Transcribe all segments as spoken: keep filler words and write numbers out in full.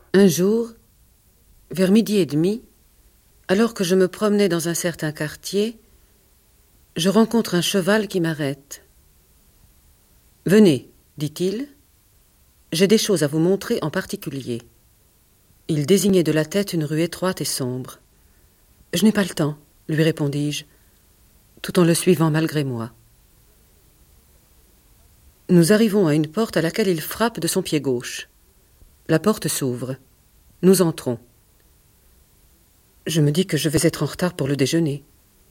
Un jour, vers midi et demi, alors que je me promenais dans un certain quartier, je rencontre un cheval qui m'arrête. « Venez, dit-il, j'ai des choses à vous montrer en particulier. » Il désignait de la tête une rue étroite et sombre. « Je n'ai pas le temps, » lui répondis-je, tout en le suivant malgré moi. Nous arrivons à une porte à laquelle il frappe de son pied gauche. La porte s'ouvre. Nous entrons. Je me dis que je vais être en retard pour le déjeuner.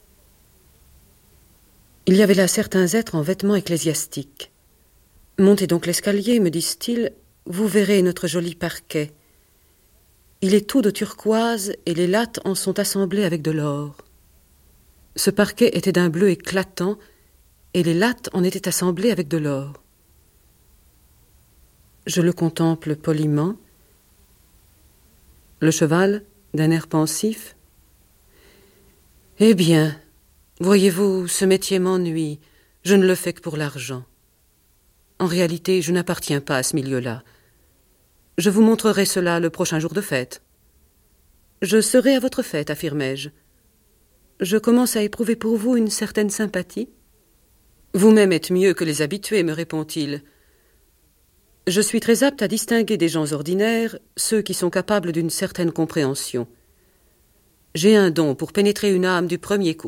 Il y avait là certains êtres en vêtements ecclésiastiques. « Montez donc l'escalier, me disent-ils, vous verrez notre joli parquet. Il est tout de turquoise et les lattes en sont assemblées avec de l'or. » Ce parquet était d'un bleu éclatant et les lattes en étaient assemblées avec de l'or. Je le contemple poliment. Le cheval, d'un air pensif. « Eh bien, voyez-vous, ce métier m'ennuie, je ne le fais que pour l'argent. En réalité, je n'appartiens pas à ce milieu-là. Je vous montrerai cela le prochain jour de fête. »« Je serai à votre fête, affirmai-je. Je commence à éprouver pour vous une certaine sympathie. »« Vous-même êtes mieux que les habitués, me répond-il. Je suis très apte à distinguer des gens ordinaires ceux qui sont capables d'une certaine compréhension. J'ai un don pour pénétrer une âme du premier coup. »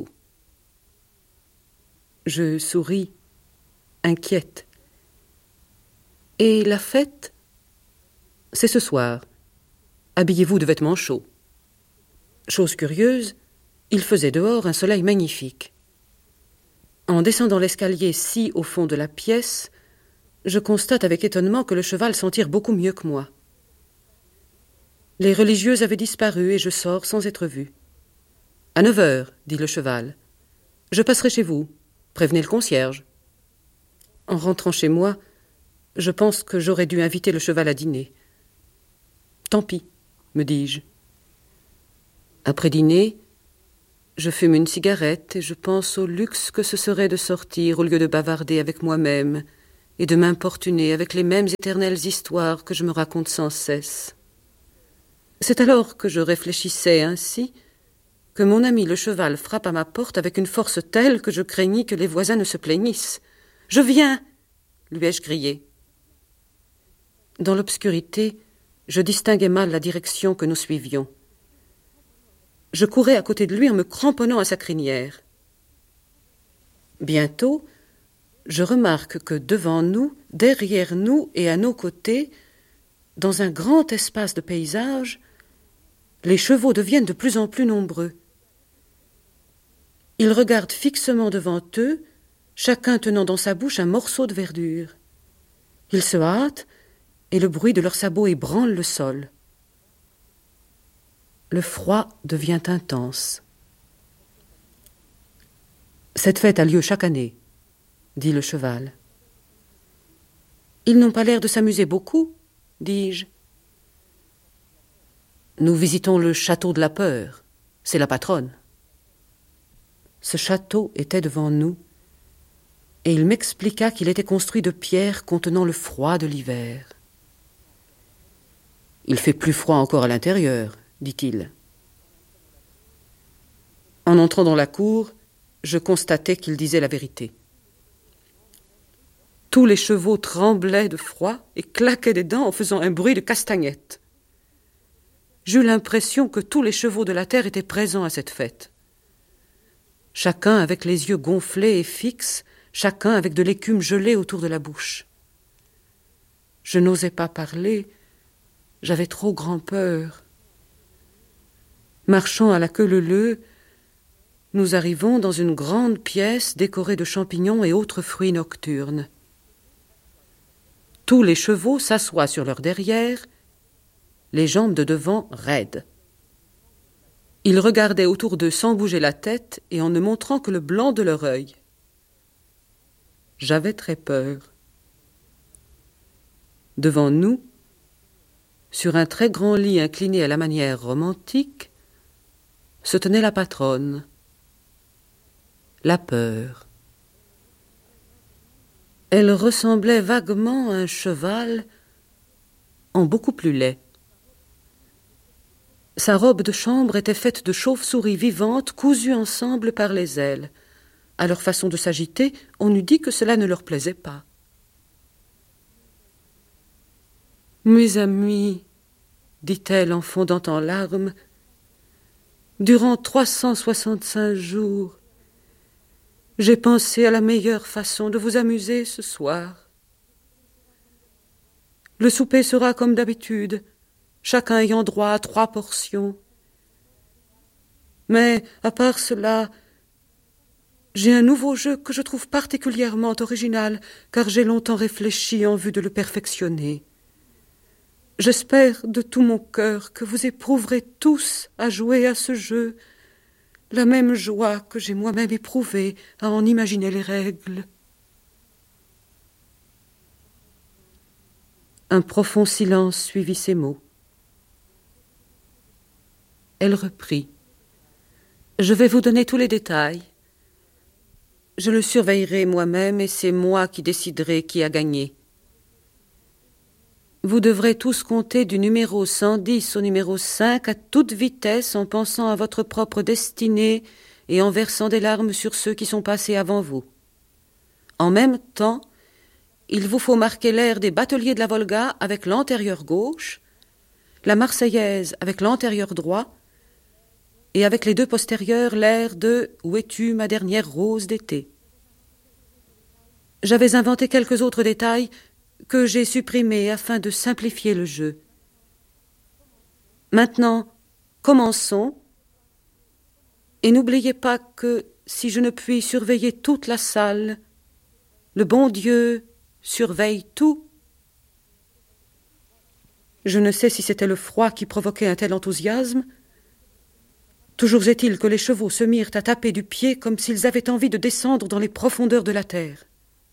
Je souris, inquiète. « Et la fête ? » ?»« C'est ce soir. Habillez-vous de vêtements chauds. » Chose curieuse, il faisait dehors un soleil magnifique. En descendant l'escalier si au fond de la pièce, je constate avec étonnement que le cheval s'en tire beaucoup mieux que moi. Les religieux avaient disparu et je sors sans être vu. « À neuf heures, dit le cheval. Je passerai chez vous. Prévenez le concierge. » En rentrant chez moi, je pense que j'aurais dû inviter le cheval à dîner. « Tant pis, me dis-je. » Après dîner, je fume une cigarette et je pense au luxe que ce serait de sortir au lieu de bavarder avec moi-même et de m'importuner avec les mêmes éternelles histoires que je me raconte sans cesse. C'est alors que je réfléchissais ainsi que mon ami le cheval frappe à ma porte avec une force telle que je craignis que les voisins ne se plaignissent. « Je viens !» lui ai-je crié. Dans l'obscurité, je distinguais mal la direction que nous suivions. Je courais à côté de lui en me cramponnant à sa crinière. Bientôt, je remarque que devant nous, derrière nous et à nos côtés, dans un grand espace de paysage, les chevaux deviennent de plus en plus nombreux. Ils regardent fixement devant eux, chacun tenant dans sa bouche un morceau de verdure. Ils se hâtent et le bruit de leurs sabots ébranle le sol. Le froid devient intense. « Cette fête a lieu chaque année, » dit le cheval. « Ils n'ont pas l'air de s'amuser beaucoup, » dis-je. « Nous visitons le château de la peur, c'est la patronne. » Ce château était devant nous, et il m'expliqua qu'il était construit de pierres contenant le froid de l'hiver. « Il fait plus froid encore à l'intérieur, » dit-il. En entrant dans la cour, je constatai qu'il disait la vérité. Tous les chevaux tremblaient de froid et claquaient des dents en faisant un bruit de castagnette. J'eus l'impression que tous les chevaux de la terre étaient présents à cette fête. Chacun avec les yeux gonflés et fixes, chacun avec de l'écume gelée autour de la bouche. Je n'osais pas parler, j'avais trop grand peur. Marchant à la queue leu-leu, nous arrivons dans une grande pièce décorée de champignons et autres fruits nocturnes. Tous les chevaux s'assoient sur leur derrière, les jambes de devant raides. Ils regardaient autour d'eux sans bouger la tête et en ne montrant que le blanc de leur œil. J'avais très peur. Devant nous, sur un très grand lit incliné à la manière romantique, se tenait la patronne. La peur. Elle ressemblait vaguement à un cheval en beaucoup plus laid. Sa robe de chambre était faite de chauves-souris vivantes cousues ensemble par les ailes. À leur façon de s'agiter, on eût dit que cela ne leur plaisait pas. « Mes amis, dit-elle en fondant en larmes, durant trois cent soixante-cinq jours, j'ai pensé à la meilleure façon de vous amuser ce soir. Le souper sera comme d'habitude, chacun ayant droit à trois portions. Mais, à part cela, j'ai un nouveau jeu que je trouve particulièrement original, car j'ai longtemps réfléchi en vue de le perfectionner. J'espère de tout mon cœur que vous éprouverez tous à jouer à ce jeu la même joie que j'ai moi-même éprouvée à en imaginer les règles. » Un profond silence suivit ces mots. Elle reprit. « Je vais vous donner tous les détails. Je le surveillerai moi-même et c'est moi qui déciderai qui a gagné. Vous devrez tous compter du numéro cent dix au numéro cinq à toute vitesse en pensant à votre propre destinée et en versant des larmes sur ceux qui sont passés avant vous. En même temps, il vous faut marquer l'air des bateliers de la Volga avec l'antérieur gauche, la Marseillaise avec l'antérieur droit, et avec les deux postérieurs l'air de « Où es-tu, ma dernière rose d'été ?» J'avais inventé quelques autres détails que j'ai supprimés afin de simplifier le jeu. Maintenant, commençons, et n'oubliez pas que si je ne puis surveiller toute la salle, le bon Dieu surveille tout. Je ne sais si c'était le froid qui provoquait un tel enthousiasme. Toujours est-il que les chevaux se mirent à taper du pied comme s'ils avaient envie de descendre dans les profondeurs de la terre.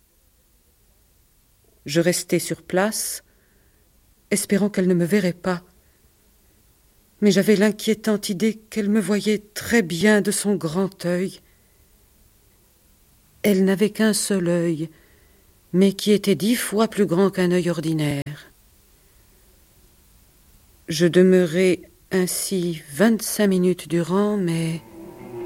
Je restai sur place, espérant qu'elle ne me verrait pas, mais j'avais l'inquiétante idée qu'elle me voyait très bien de son grand œil. Elle n'avait qu'un seul œil, mais qui était dix fois plus grand qu'un œil ordinaire. Je demeurai ainsi vingt-cinq minutes durant, mais